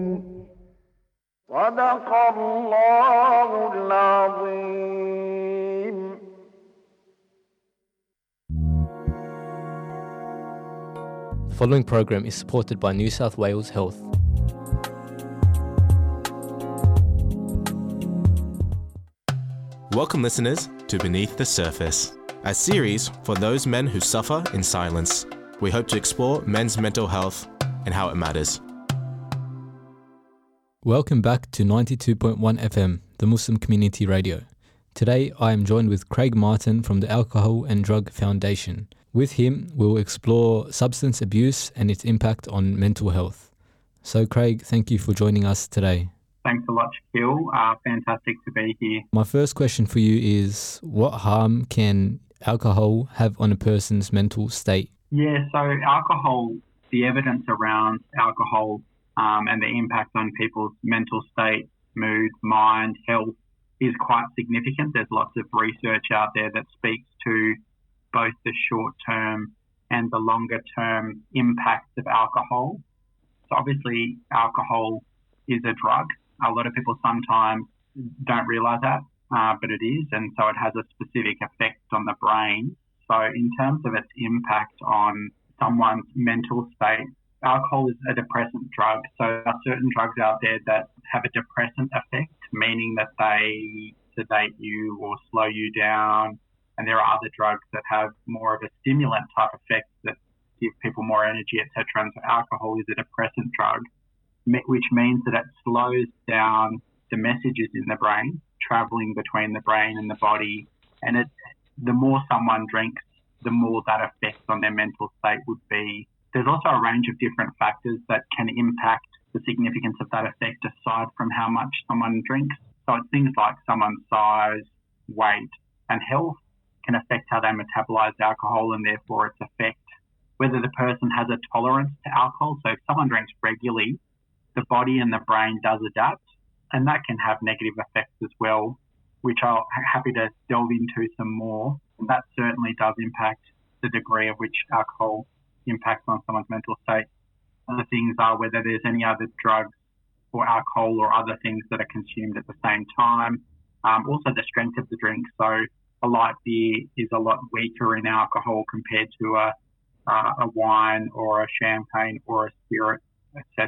صدق الله العظيم. The following program is supported by New South Wales Health. Welcome listeners to Beneath the Surface, a series for those men who suffer in silence. We hope to explore men's mental health and how it matters. Welcome back to 92.1 FM, the Muslim Community Radio. Today I am joined with Craig Martin from the Alcohol and Drug Foundation. With him, we'll explore substance abuse and its impact on mental health. So Craig, thank you for joining us today. Thanks a lot, Shaquille. Fantastic to be here. My first question for you is, what harm can alcohol have on a person's mental state? Yeah, so alcohol, the evidence around alcohol and the impact on people's mental state, mood, mind, health is quite significant. There's lots of research out there that speaks to both the short-term and the longer-term impacts of alcohol. So obviously, alcohol is a drug. A lot of people sometimes don't realise that, but it is, and so it has a specific effect on the brain. So in terms of its impact on someone's mental state, alcohol is a depressant drug. So there are certain drugs out there that have a depressant effect, meaning that they sedate you or slow you down. And there are other drugs that have more of a stimulant type effect that give people more energy, etc. And so alcohol is a depressant drug, which means that it slows down the messages in the brain, travelling between the brain and the body. And the more someone drinks, the more that effect on their mental state would be. There's also a range of different factors that can impact the significance of that effect aside from how much someone drinks. So it's things like someone's size, weight, and health can affect how they metabolize alcohol and therefore its effect. Whether the person has a tolerance to alcohol, so if someone drinks regularly, the body and the brain does adapt, and that can have negative effects as well, which I'm happy to delve into some more. And that certainly does impact the degree of which alcohol impacts on someone's mental state. Other things are whether there's any other drugs or alcohol or other things that are consumed at the same time. Also the strength of the drink. So a light beer is a lot weaker in alcohol compared to a wine or a champagne or a spirit, etc.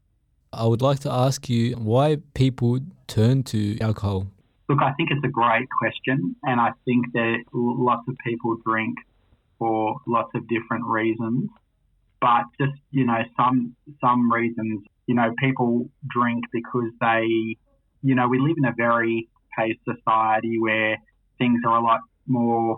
I would like to ask you why people turn to alcohol. Look, I think it's a great question, and I think that lots of people drink for lots of different reasons. But just, some reasons, people drink because we live in a very paced society where things are a lot more,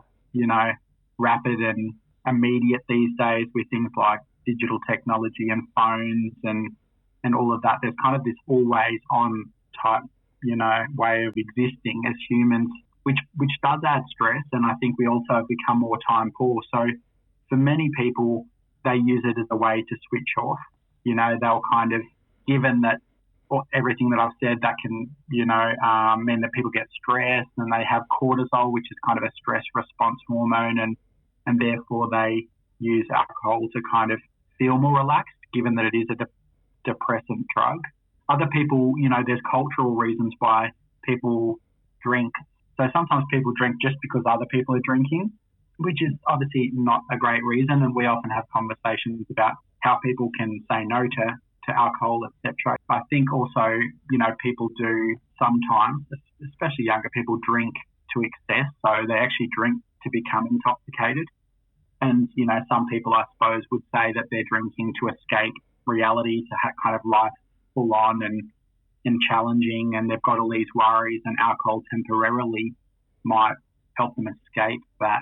rapid and immediate these days with things like digital technology and phones and all of that. There's kind of this always on type, way of existing as humans, which does add stress. And I think we also have become more time poor. So for many people, they use it as a way to switch off. They'll kind of, given that everything that I've said, that can, mean that people get stressed and they have cortisol, which is kind of a stress response hormone. And therefore they use alcohol to kind of feel more relaxed, given that it is a depressant drug. Other people, there's cultural reasons why people drink. So sometimes people drink just because other people are drinking, which is obviously not a great reason. And we often have conversations about how people can say no to alcohol, etc. I think also, people do sometimes, especially younger people, drink to excess. So they actually drink to become intoxicated. And, some people, I suppose, would say that they're drinking to escape reality, to have kind of life full on and challenging, and they've got all these worries, and alcohol temporarily might help them escape that,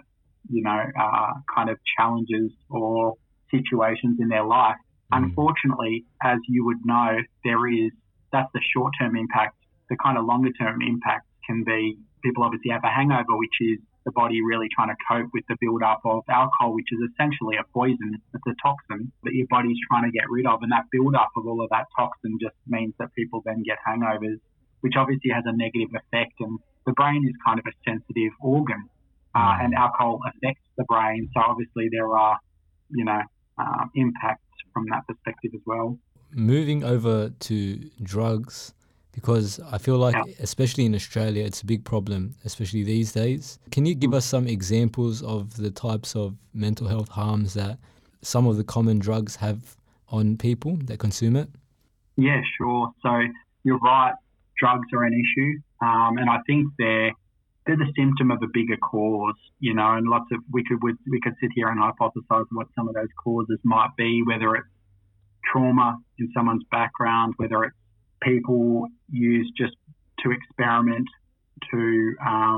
kind of challenges or situations in their life. Unfortunately, as you would know, that's the short-term impact. The kind of longer-term impact can be people obviously have a hangover, which is the body really trying to cope with the build-up of alcohol, which is essentially a poison. It's a toxin that your body's trying to get rid of. And that build-up of all of that toxin just means that people then get hangovers, which obviously has a negative effect. And the brain is kind of a sensitive organ, and alcohol affects the brain. So obviously there are, impacts from that perspective as well. moving over to drugs, because I feel like, especially in Australia, it's a big problem, especially these days. Can you give us some examples of the types of mental health harms that some of the common drugs have on people that consume it? Yeah, sure. So you're right, drugs are an issue, and I think they're the symptom of a bigger cause, you know, and we could sit here and hypothesize what some of those causes might be, whether it's trauma in someone's background, whether it's people use just to experiment, to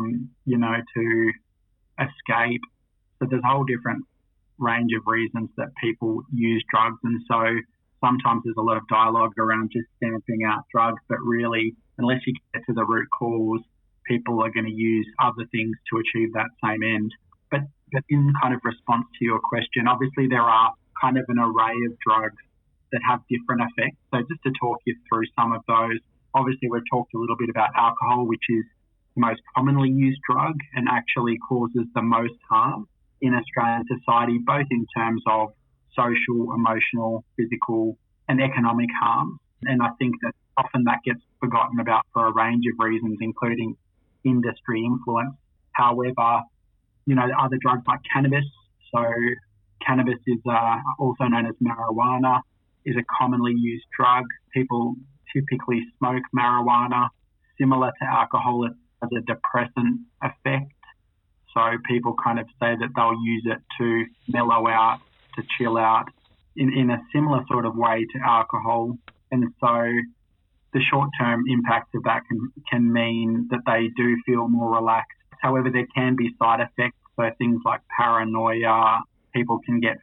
escape. So there's a whole different range of reasons that people use drugs, and so sometimes there's a lot of dialogue around just stamping out drugs, but really, unless you get to the root cause, people are going to use other things to achieve that same end. But in kind of response to your question, obviously there are kind of an array of drugs that have different effects. So just to talk you through some of those, obviously we've talked a little bit about alcohol, which is the most commonly used drug and actually causes the most harm in Australian society, both in terms of social, emotional, physical and economic harm. And I think that often that gets forgotten about for a range of reasons, including industry influence. However, you know, other drugs like cannabis, so cannabis is also known as marijuana, is a commonly used drug. People typically smoke marijuana. Similar to alcohol, it has a depressant effect. So people kind of say that they'll use it to mellow out, to chill out in a similar sort of way to alcohol. And so the short-term impacts of that can mean that they do feel more relaxed. However, there can be side effects, so things like paranoia, people can get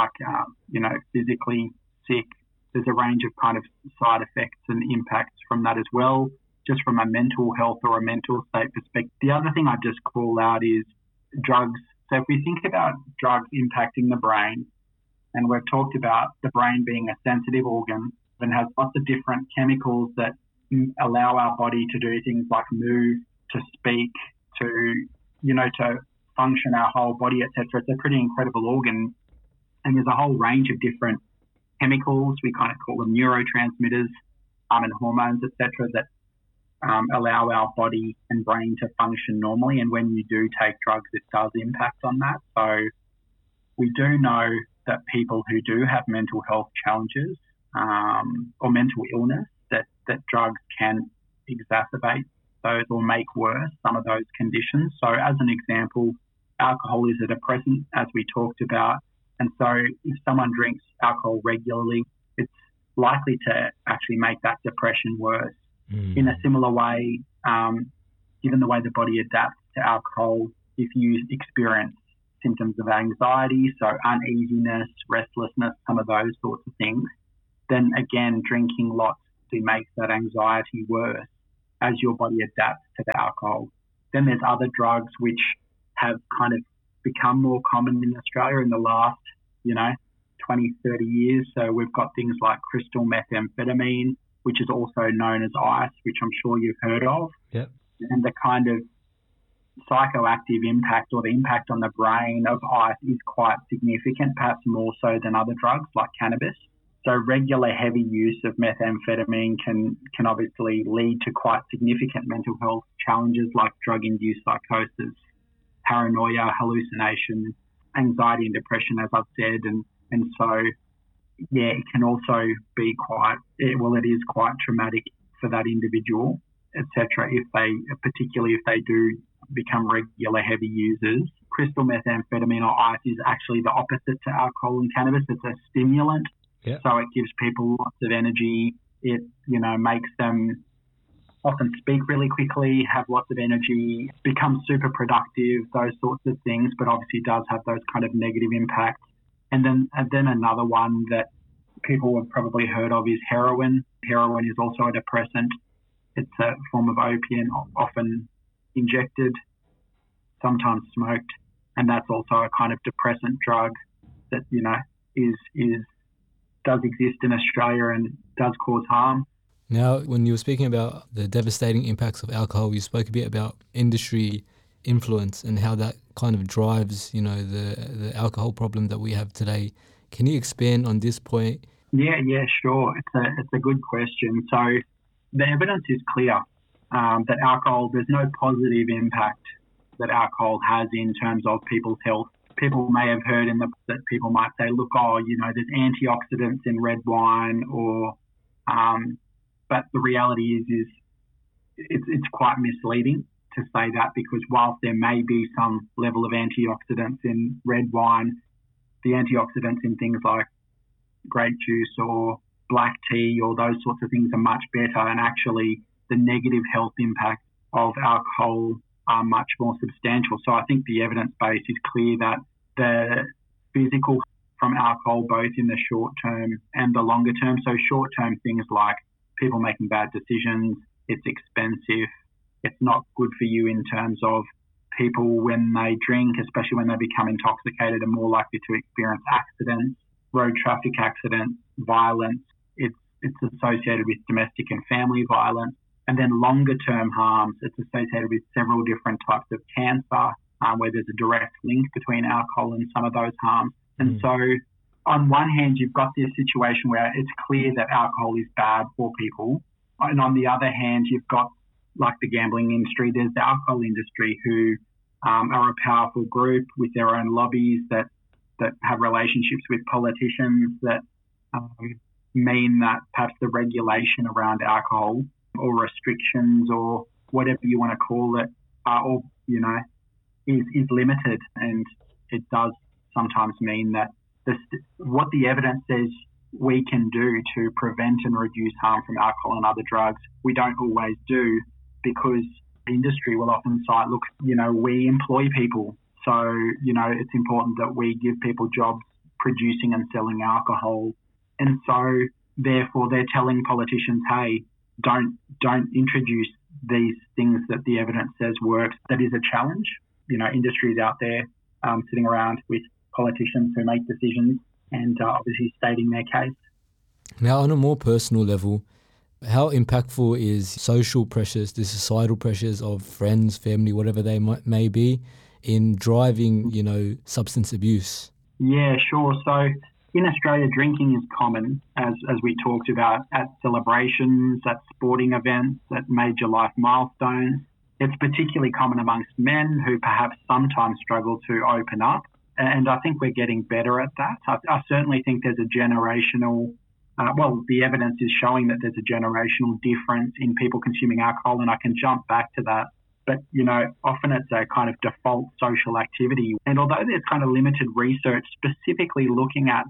physically sick. There's a range of kind of side effects and impacts from that as well, just from a mental health or a mental state perspective. The other thing I just call out is drugs. So if we think about drugs impacting the brain, and we've talked about the brain being a sensitive organ and has lots of different chemicals that allow our body to do things like move, to speak, to function our whole body, etc. It's a pretty incredible organ, and there's a whole range of different chemicals, we kind of call them neurotransmitters, and hormones, etc., that allow our body and brain to function normally. And when you do take drugs, it does impact on that. So we do know that people who do have mental health challenges or mental illness, that drugs can exacerbate those or make worse some of those conditions. So as an example, alcohol is a depressant, as we talked about. And so if someone drinks alcohol regularly, it's likely to actually make that depression worse. In a similar way, given the way the body adapts to alcohol, if you experience symptoms of anxiety, so uneasiness, restlessness, some of those sorts of things, then again, drinking lots makes that anxiety worse as your body adapts to the alcohol. Then there's other drugs which have kind of become more common in Australia in the last, 20, 30 years. So we've got things like crystal methamphetamine, which is also known as ice, which I'm sure you've heard of. Yep. And the kind of psychoactive impact or the impact on the brain of ice is quite significant, perhaps more so than other drugs like cannabis. So regular heavy use of methamphetamine can obviously lead to quite significant mental health challenges like drug-induced psychosis, paranoia, hallucination, anxiety and depression, as I've said. And so, yeah, it can also be it is quite traumatic for that individual, etc., particularly if they do become regular heavy users. Crystal methamphetamine or ice is actually the opposite to alcohol and cannabis. It's a stimulant. Yeah. So it gives people lots of energy. It, makes them often speak really quickly, have lots of energy, become super productive, those sorts of things, but obviously does have those kind of negative impacts. And then another one that people have probably heard of is heroin. Heroin is also a depressant. It's a form of opium, often injected, sometimes smoked, and that's also a kind of depressant drug that, does exist in Australia and does cause harm. Now, when you were speaking about the devastating impacts of alcohol, you spoke a bit about industry influence and how that kind of drives, the alcohol problem that we have today. Can you expand on this point? Yeah, sure. It's a good question. So the evidence is clear that alcohol, there's no positive impact that alcohol has in terms of people's health. People may have heard that people might say, look, there's antioxidants in red wine, but the reality is it's quite misleading to say that, because whilst there may be some level of antioxidants in red wine, the antioxidants in things like grape juice or black tea or those sorts of things are much better, and actually the negative health impact of alcohol are much more substantial. So I think the evidence base is clear that the physical from alcohol, both in the short term and the longer term, so short term things like people making bad decisions, it's expensive, it's not good for you in terms of people when they drink, especially when they become intoxicated, are more likely to experience accidents, road traffic accidents, violence. It's associated with domestic and family violence. And then longer term harms, it's associated with several different types of cancer, where there's a direct link between alcohol and some of those harms. And so on one hand, you've got this situation where it's clear that alcohol is bad for people. And on the other hand, you've got, like the gambling industry, there's the alcohol industry who are a powerful group with their own lobbies that have relationships with politicians that mean that perhaps the regulation around alcohol or restrictions or whatever you want to call it is limited. And it does sometimes mean that what the evidence says we can do to prevent and reduce harm from alcohol and other drugs, we don't always do, because the industry will often cite, look, we employ people. So, it's important that we give people jobs producing and selling alcohol. And so, therefore, they're telling politicians, hey, don't introduce these things that the evidence says works. That is a challenge. Industries out there sitting around with politicians who make decisions and obviously stating their case. Now, on a more personal level, how impactful is social pressures, the societal pressures of friends, family, whatever they may be, in driving, substance abuse? Yeah, sure. So in Australia, drinking is common, as we talked about, at celebrations, at sporting events, at major life milestones. It's particularly common amongst men who perhaps sometimes struggle to open up. And I think we're getting better at that. I certainly think there's a generational, the evidence is showing that there's a generational difference in people consuming alcohol, and I can jump back to that. But, often it's a kind of default social activity. And although there's kind of limited research specifically looking at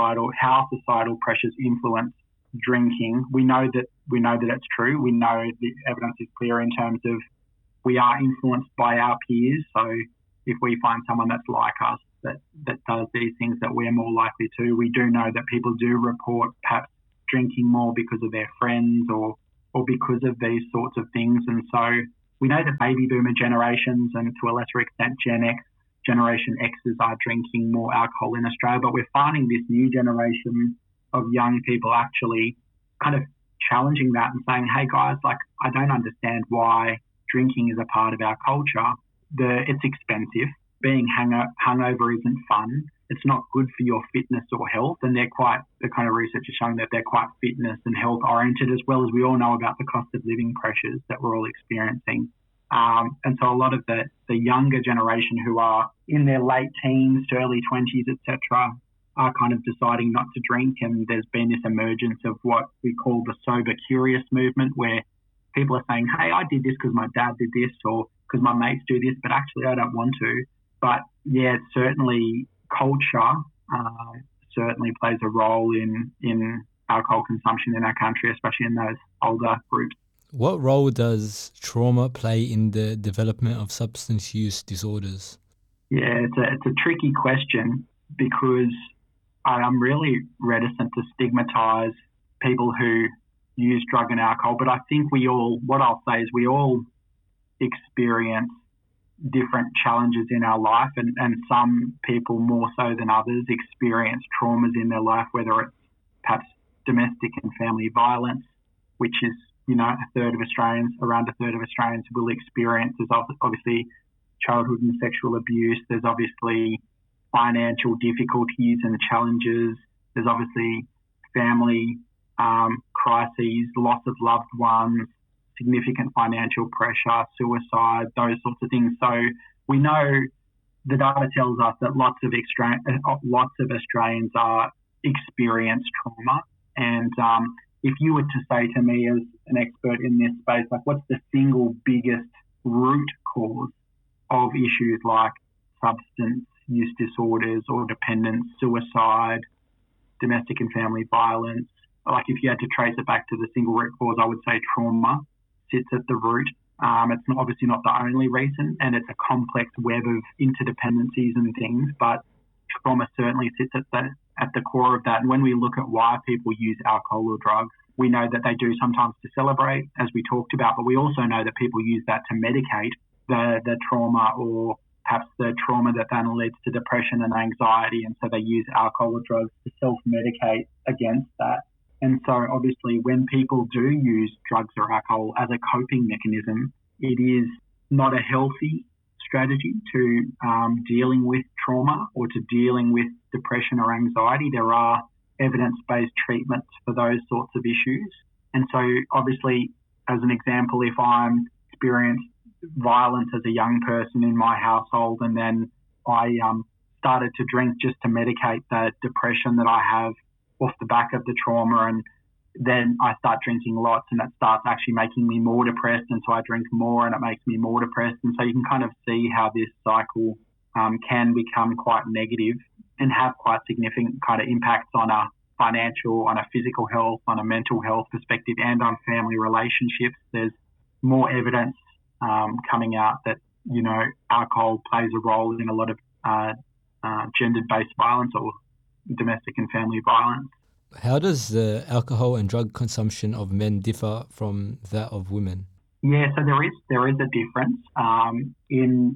how societal pressures influence drinking, we know that it's true. We know the evidence is clear in terms of we are influenced by our peers. So if we find someone that's like us that does these things, that we're more likely to. We do know that people do report perhaps drinking more because of their friends or because of these sorts of things. And so we know that baby boomer generations and to a lesser extent Generation X's are drinking more alcohol in Australia, but we're finding this new generation of young people actually kind of challenging that and saying, hey guys, I don't understand why drinking is a part of our culture. It's expensive. Being hungover isn't fun. It's not good for your fitness or health. And the kind of research is showing that they're quite fitness and health oriented, as well as we all know about the cost of living pressures that we're all experiencing. And so a lot of the younger generation who are in their late teens to early 20s, etc., are kind of deciding not to drink. And there's been this emergence of what we call the sober curious movement, where people are saying, hey, I did this because my dad did this or because my mates do this, but actually I don't want to. But yeah, certainly culture certainly plays a role in alcohol consumption in our country, especially in those older groups. What role does trauma play in the development of substance use disorders? Yeah, it's a tricky question, because I'm really reticent to stigmatise people who use drug and alcohol. But I think we all experience different challenges in our life, and some people more so than others experience traumas in their life, whether it's perhaps domestic and family violence, which is, around a third of Australians will experience. There's obviously childhood and sexual abuse. There's obviously financial difficulties and challenges. There's obviously family crises, loss of loved ones, significant financial pressure, suicide, those sorts of things. So we know the data tells us that lots of Australians experience trauma. And if you were to say to me as an expert in this space, like what's the single biggest root cause of issues like substance use disorders or dependence, suicide, domestic and family violence, like if you had to trace it back to the single root cause, I would say trauma sits at the root. It's obviously not the only reason, and it's a complex web of interdependencies and things, but trauma certainly sits at the core of that. And when we look at why people use alcohol or drugs, we know that they do sometimes to celebrate, as we talked about, but we also know that people use that to medicate the trauma, or perhaps the trauma that then leads to depression and anxiety. And so they use alcohol or drugs to self-medicate against that. And so obviously when people do use drugs or alcohol as a coping mechanism, it is not a healthy strategy to dealing with trauma or to dealing with depression or anxiety. There are evidence-based treatments for those sorts of issues. And so obviously, as an example, if I'm experienced violence as a young person in my household and then I started to drink just to medicate the depression that I have off the back of the trauma, and then I start drinking lots and that starts actually making me more depressed, and so I drink more and it makes me more depressed. And so you can kind of see how this cycle can become quite negative and have quite significant kind of impacts on a financial, on a physical health, on a mental health perspective, and on family relationships. There's more evidence coming out that, you know, alcohol plays a role in a lot of gender-based violence or domestic and family violence. How does the alcohol and drug consumption of men differ from that of women? Yeah, so there is a difference in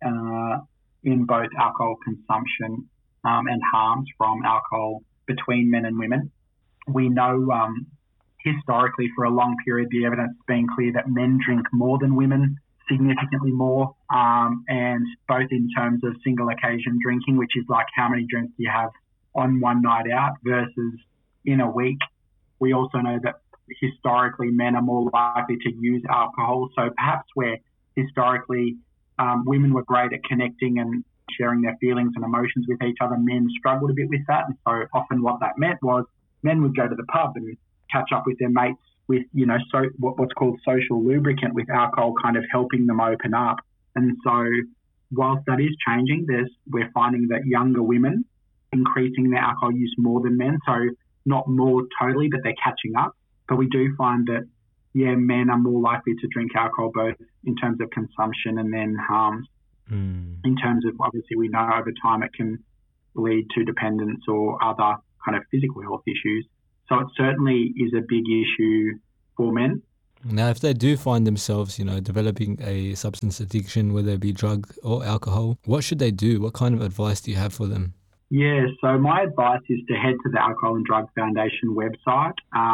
both alcohol consumption and harms from alcohol between men and women. We know historically for a long period the evidence has been clear that men drink more than women, significantly more, and both in terms of single occasion drinking, which is like how many drinks do you have on one night out versus in a week. We also know that historically men are more likely to use alcohol. So perhaps where historically women were great at connecting and sharing their feelings and emotions with each other, men struggled a bit with that. And so often what that meant was men would go to the pub and catch up with their mates with, you know, so what's called social lubricant, with alcohol kind of helping them open up. And so whilst that is changing, we're finding that younger women increasing their alcohol use more than men. So not more totally, but they're catching up. But we do find that, yeah, men are more likely to drink alcohol, both in terms of consumption and then harms. In terms of, obviously, we know over time it can lead to dependence or other kind of physical health issues. So it certainly is a big issue for men. Now, if they do find themselves, you know, developing a substance addiction, whether it be drug or alcohol, what should they do? What kind of advice do you have for them? Yeah, so my advice is to head to the Alcohol and Drug Foundation website.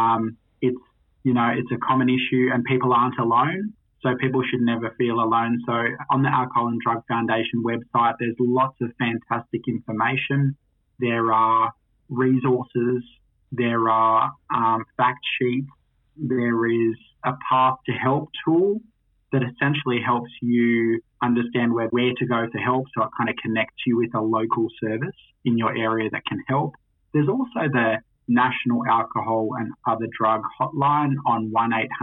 It's a common issue and people aren't alone, so people should never feel alone. So on the Alcohol and Drug Foundation website, there's lots of fantastic information. There are resources, there are fact sheets, there is a Path to Help tool that essentially helps you understand where to go for help, so it kind of connects you with a local service in your area that can help. There's also the National Alcohol and Other Drug Hotline on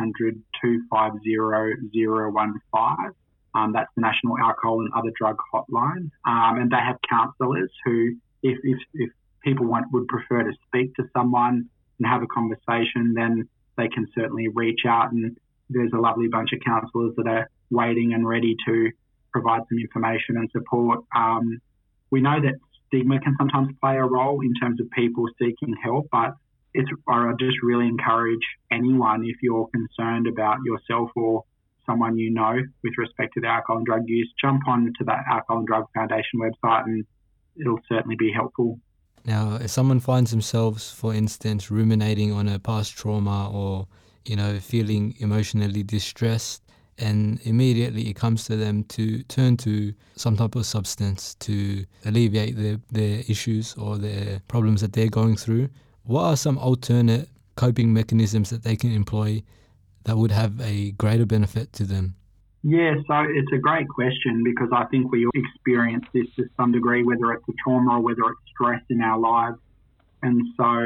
1-800-250-015. That's the National Alcohol and Other Drug Hotline. And they have counsellors who, if people would prefer to speak to someone and have a conversation, then they can certainly reach out, and there's a lovely bunch of counsellors that are waiting and ready to provide some information and support. We know that stigma can sometimes play a role in terms of people seeking help, but I just really encourage anyone, if you're concerned about yourself or someone you know with respect to the alcohol and drug use, jump on to that Alcohol and Drug Foundation website and it'll certainly be helpful. Now, if someone finds themselves, for instance, ruminating on a past trauma or, you know, feeling emotionally distressed, and immediately it comes to them to turn to some type of substance to alleviate their issues or their problems that they're going through, what are some alternate coping mechanisms that they can employ that would have a greater benefit to them? Yeah, so it's a great question because I think we all experience this to some degree, whether it's a trauma or whether it's stress in our lives. And so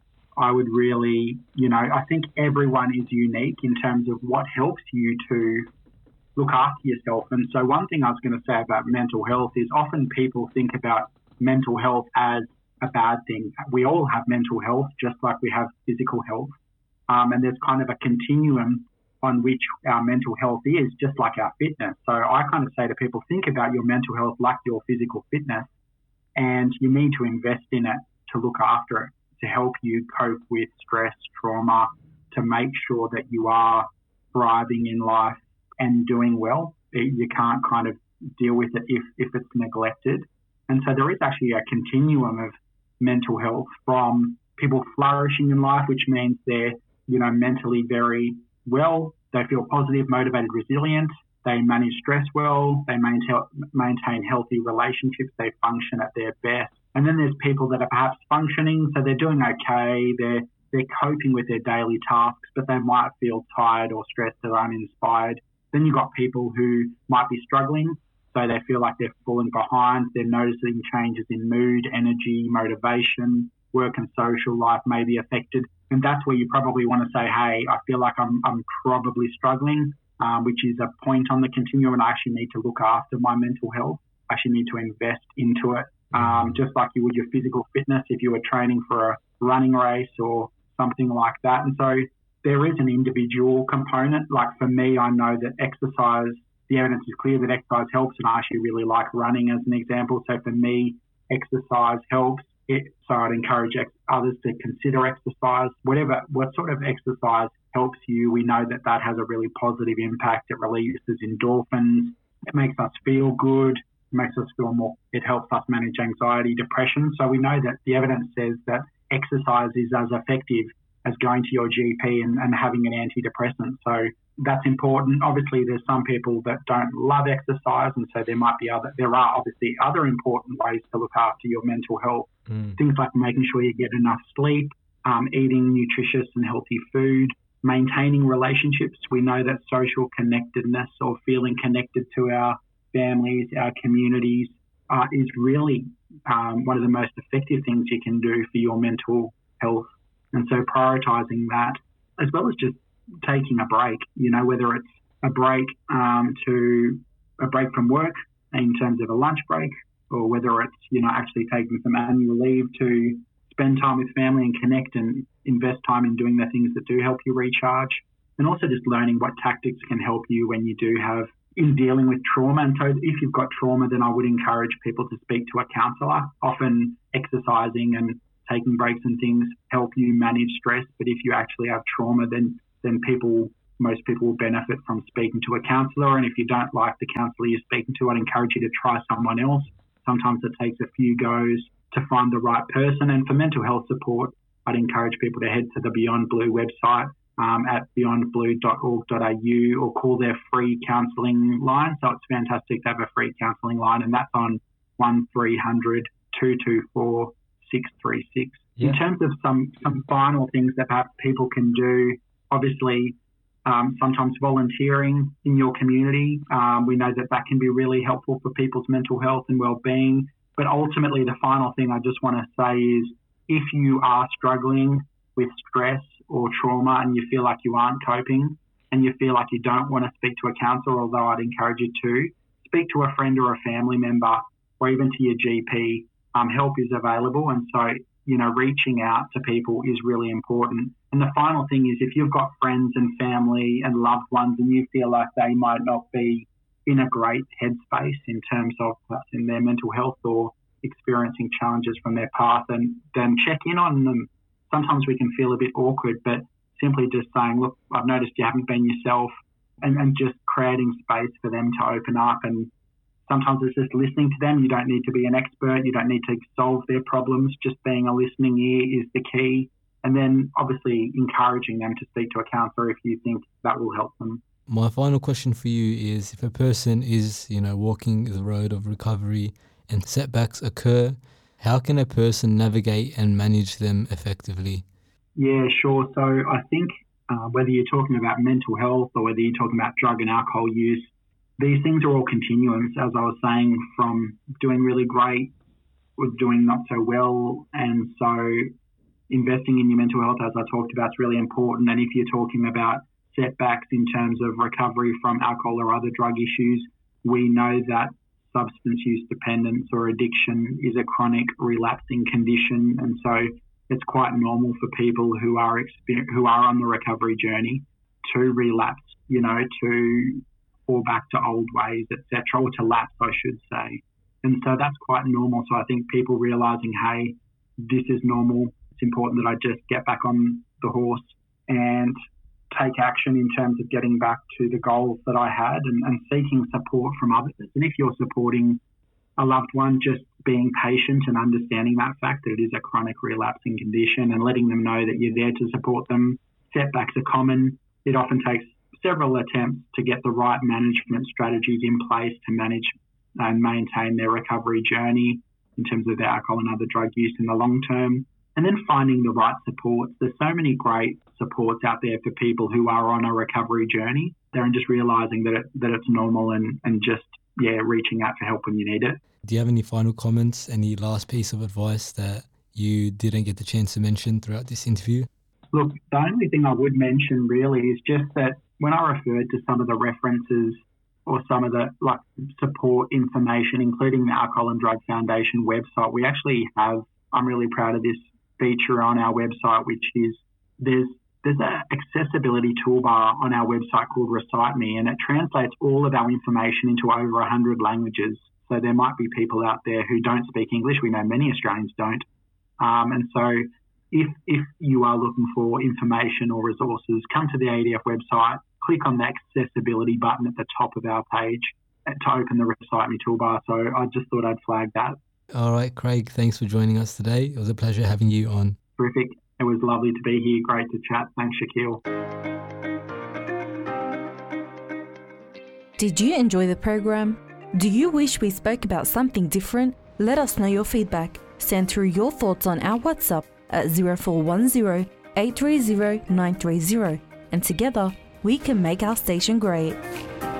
I would really, I think everyone is unique in terms of what helps you to look after yourself. And so one thing I was going to say about mental health is often people think about mental health as a bad thing. We all have mental health just like we have physical health. And there's kind of a continuum on which our mental health is, just like our fitness. So I kind of say to people, think about your mental health like your physical fitness, and you need to invest in it to look after it, to help you cope with stress, trauma, to make sure that you are thriving in life and doing well. You can't kind of deal with it if it's neglected. And so there is actually a continuum of mental health from people flourishing in life, which means they're, mentally very well, they feel positive, motivated, resilient, they manage stress well, they maintain healthy relationships, they function at their best. And then there's people that are perhaps functioning, so they're doing okay, they're coping with their daily tasks, but they might feel tired or stressed or uninspired. Then you've got people who might be struggling, so they feel like they're falling behind, they're noticing changes in mood, energy, motivation, work and social life may be affected. And that's where you probably want to say, hey, I feel like I'm probably struggling, which is a point on the continuum, and I actually need to look after my mental health. I actually need to invest into it, just like you would your physical fitness if you were training for a running race or something like that. And so there is an individual component. Like for me, I know that exercise, the evidence is clear that exercise helps, and I actually really like running as an example. So for me, exercise helps. So I'd encourage others to consider exercise. What sort of exercise helps you, we know that has a really positive impact. It releases endorphins. It makes us feel good. It makes us feel more. It helps us manage anxiety, depression. So we know that the evidence says that exercise is as effective as going to your GP and having an antidepressant. So that's important. Obviously, there's some people that don't love exercise, and so there are obviously other important ways to look after your mental health. Things like making sure you get enough sleep, eating nutritious and healthy food, maintaining relationships. We know that social connectedness or feeling connected to our families, our communities, is really one of the most effective things you can do for your mental health. And so prioritising that, as well as just taking a break, whether it's a break from work in terms of a lunch break, or whether it's, actually taking some annual leave to spend time with family and connect and invest time in doing the things that do help you recharge. And also just learning what tactics can help you when you do have in dealing with trauma. And so if you've got trauma, then I would encourage people to speak to a counsellor. Often exercising and taking breaks and things help you manage stress. But if you actually have trauma, then most people will benefit from speaking to a counsellor. And if you don't like the counsellor you're speaking to, I'd encourage you to try someone else. Sometimes it takes a few goes to find the right person. And for mental health support, I'd encourage people to head to the Beyond Blue website at beyondblue.org.au or call their free counselling line. So it's fantastic to have a free counselling line, and that's on 1300 224 636. Yeah. In terms of some final things that perhaps people can do, obviously, sometimes volunteering in your community. We know that can be really helpful for people's mental health and well-being. But ultimately, the final thing I just want to say is if you are struggling with stress or trauma and you feel like you aren't coping and you feel like you don't want to speak to a counsellor, although I'd encourage you to, speak to a friend or a family member or even to your GP. Help is available. And so, reaching out to people is really important. And the final thing is if you've got friends and family and loved ones and you feel like they might not be in a great headspace in terms of in their mental health or experiencing challenges from their past, and then check in on them. Sometimes we can feel a bit awkward, but simply just saying, look, I've noticed you haven't been yourself, and just creating space for them to open up. And sometimes it's just listening to them. You don't need to be an expert. You don't need to solve their problems. Just being a listening ear is the key. And then obviously encouraging them to speak to a counsellor if you think that will help them. My final question for you is, if a person is, walking the road of recovery and setbacks occur, How can a person navigate and manage them effectively? Yeah, sure. So I think whether you're talking about mental health or whether you're talking about drug and alcohol use, these things are all continuums, as I was saying, from doing really great with doing not so well. And so investing in your mental health, as I talked about, is really important. And if you're talking about setbacks in terms of recovery from alcohol or other drug issues, we know that substance use dependence or addiction is a chronic relapsing condition. And so it's quite normal for people who are on the recovery journey to relapse, to fall back to old ways, etc., or to lapse, I should say. And so that's quite normal. So I think people realising, hey, this is normal. It's important that I just get back on the horse and take action in terms of getting back to the goals that I had and seeking support from others. And if you're supporting a loved one, just being patient and understanding that fact that it is a chronic relapsing condition and letting them know that you're there to support them. Setbacks are common. It often takes several attempts to get the right management strategies in place to manage and maintain their recovery journey in terms of their alcohol and other drug use in the long term. And then finding the right supports. There's so many great supports out there for people who are on a recovery journey. They're just realising that it's normal and just, reaching out for help when you need it. Do you have any final comments, any last piece of advice that you didn't get the chance to mention throughout this interview? Look, the only thing I would mention really is just that when I referred to some of the references or some of the support information, including the Alcohol and Drug Foundation website, we actually have, I'm really proud of this feature on our website, which is there's an accessibility toolbar on our website called Recite Me, and it translates all of our information into over 100 languages. So there might be people out there who don't speak English. We know many Australians don't. And so if you are looking for information or resources, come to the ADF website, click on the accessibility button at the top of our page to open the Recite Me toolbar. So I just thought I'd flag that. All right, Craig, thanks for joining us today. It was a pleasure having you on. Terrific. It was lovely to be here. Great to chat. Thanks, Shaquille. Did you enjoy the program? Do you wish we spoke about something different? Let us know your feedback. Send through your thoughts on our WhatsApp at 0410 830 930, and together we can make our station great.